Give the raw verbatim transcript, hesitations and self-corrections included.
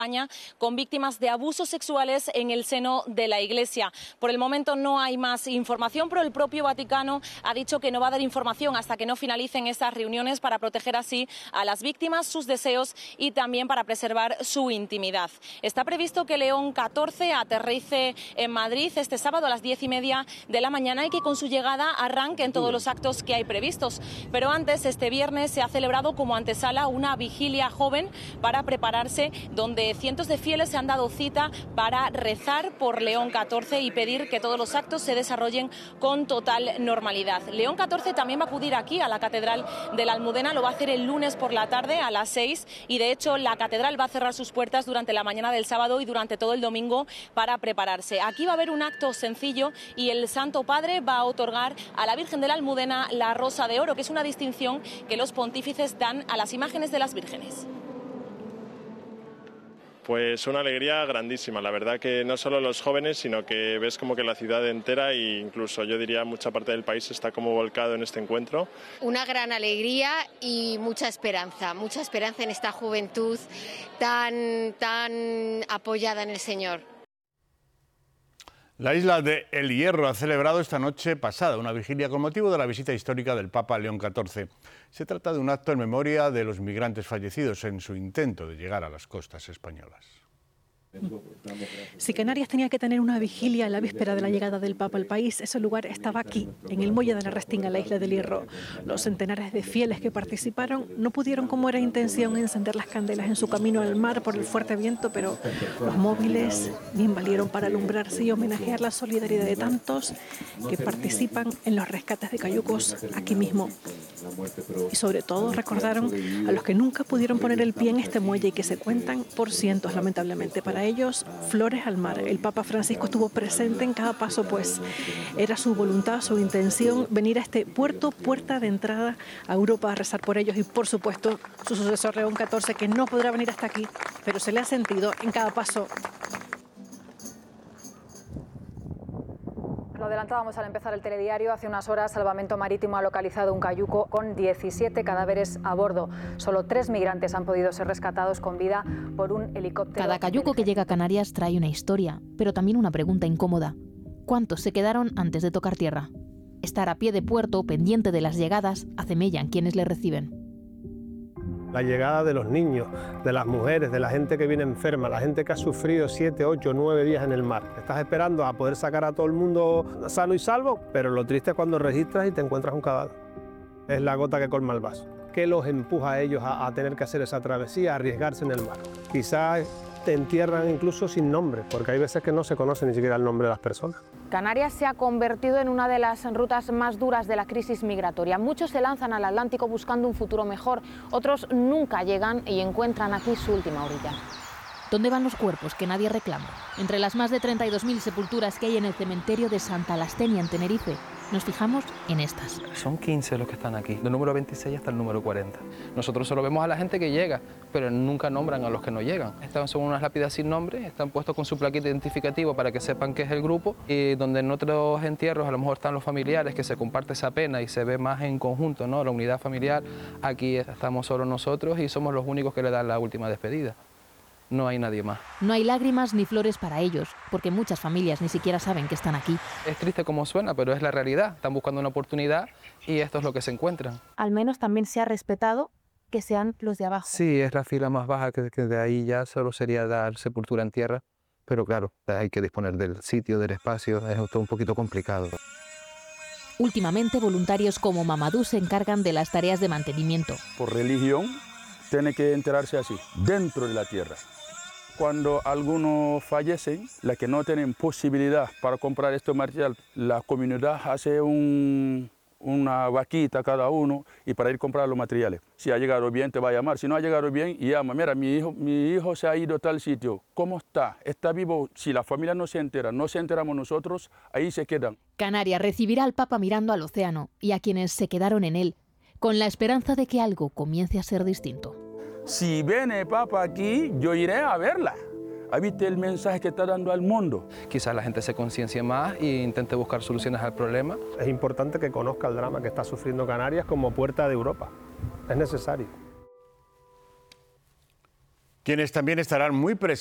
España con víctimas de abusos sexuales en el seno de la Iglesia. Por el momento no hay más información, pero el propio Vaticano ha dicho que no va a dar información hasta que no finalicen estas reuniones para proteger así a las víctimas, sus deseos y también para preservar su intimidad. Está previsto que León catorce aterrice en Madrid este sábado a las diez y media de la mañana y que con su llegada arranquen todos los actos que hay previstos. Pero antes, este viernes se ha celebrado como antesala una vigilia joven para prepararse, donde cientos de fieles se han dado cita para rezar por León catorce y pedir que todos los actos se desarrollen con total normalidad. León catorce también va a acudir aquí a la Catedral de la Almudena, lo va a hacer el lunes por la tarde a las seis y de hecho la catedral va a cerrar sus puertas durante la mañana del sábado y durante todo el domingo para prepararse. Aquí va a haber un acto sencillo y el Santo Padre va a otorgar a la Virgen de la Almudena la Rosa de Oro, que es una distinción que los pontífices dan a las imágenes de las vírgenes. Pues una alegría grandísima, la verdad que no solo los jóvenes, sino que ves como que la ciudad entera e incluso yo diría mucha parte del país está como volcado en este encuentro. Una gran alegría y mucha esperanza, mucha esperanza en esta juventud tan, tan apoyada en el Señor. La isla de El Hierro ha celebrado esta noche pasada una vigilia con motivo de la visita histórica del Papa León catorce. Se trata de un acto en memoria de los migrantes fallecidos en su intento de llegar a las costas españolas. Si Canarias tenía que tener una vigilia a la víspera de la llegada del Papa al país, ese lugar estaba aquí, en el muelle de la Restinga, la isla del Hierro. Los centenares de fieles que participaron no pudieron, como era intención, encender las candelas en su camino al mar por el fuerte viento, pero los móviles bien valieron para alumbrarse y homenajear la solidaridad de tantos que participan en los rescates de cayucos aquí mismo. Y sobre todo recordaron a los que nunca pudieron poner el pie en este muelle y que se cuentan por cientos, lamentablemente. Para ellos, flores al mar. El Papa Francisco estuvo presente en cada paso, pues era su voluntad, su intención venir a este puerto, puerta de entrada a Europa, a rezar por ellos y, por supuesto, su sucesor León catorce, que no podrá venir hasta aquí, pero se le ha sentido en cada paso. Lo adelantábamos al empezar el telediario. Hace unas horas, Salvamento Marítimo ha localizado un cayuco con diecisiete cadáveres a bordo. Solo tres migrantes han podido ser rescatados con vida por un helicóptero. Cada cayuco que llega a Canarias trae una historia, pero también una pregunta incómoda. ¿Cuántos se quedaron antes de tocar tierra? Estar a pie de puerto, pendiente de las llegadas, hace mella en quienes le reciben. La llegada de los niños, de las mujeres, de la gente que viene enferma, la gente que ha sufrido siete, ocho, nueve días en el mar. Estás esperando a poder sacar a todo el mundo sano y salvo, pero lo triste es cuando registras y te encuentras un cadáver. Es la gota que colma el vaso. ¿Qué los empuja a ellos a, a tener que hacer esa travesía, a arriesgarse en el mar? Quizás te entierran incluso sin nombre, porque hay veces que no se conoce ni siquiera el nombre de las personas. Canarias se ha convertido en una de las rutas más duras de la crisis migratoria. Muchos se lanzan al Atlántico buscando un futuro mejor, otros nunca llegan y encuentran aquí su última orilla. ¿Dónde van los cuerpos que nadie reclama? Entre las más de treinta y dos mil sepulturas que hay en el cementerio de Santa Lastenia, en Tenerife, nos fijamos en estas. Son quince los que están aquí, del número veintiséis hasta el número cuarenta. Nosotros solo vemos a la gente que llega, pero nunca nombran a los que no llegan. Estas son unas lápidas sin nombre, están puestos con su plaquita identificativo para que sepan que es el grupo, y donde en otros entierros a lo mejor están los familiares, que se comparte esa pena y se ve más en conjunto, ¿no? La unidad familiar. Aquí estamos solo nosotros y somos los únicos que le dan la última despedida. No hay nadie más. No hay lágrimas ni flores para ellos, porque muchas familias ni siquiera saben que están aquí. Es triste como suena, pero es la realidad. Están buscando una oportunidad y esto es lo que se encuentran. Al menos también se ha respetado que sean los de abajo. Sí, es la fila más baja, que, que de ahí ya solo sería dar sepultura en tierra, pero claro, hay que disponer del sitio, del espacio, es todo un poquito complicado. Últimamente, voluntarios como Mamadou se encargan de las tareas de mantenimiento. Por religión, tiene que enterrarse así, dentro de la tierra. Cuando algunos fallecen, las que no tienen posibilidad para comprar este material, la comunidad hace un, una vaquita cada uno y para ir a comprar los materiales. Si ha llegado bien, te va a llamar. Si no ha llegado bien, llama. Mira, mi hijo, mi hijo se ha ido a tal sitio. ¿Cómo está? ¿Está vivo? Si la familia no se entera, no se enteramos nosotros, ahí se quedan. Canarias recibirá al Papa mirando al océano y a quienes se quedaron en él, con la esperanza de que algo comience a ser distinto. Si viene Papa aquí, yo iré a verla. ¿Viste el mensaje que está dando al mundo? Quizás la gente se conciencie más e intente buscar soluciones al problema. Es importante que conozca el drama que está sufriendo Canarias como puerta de Europa. Es necesario. Quienes también estarán muy presentes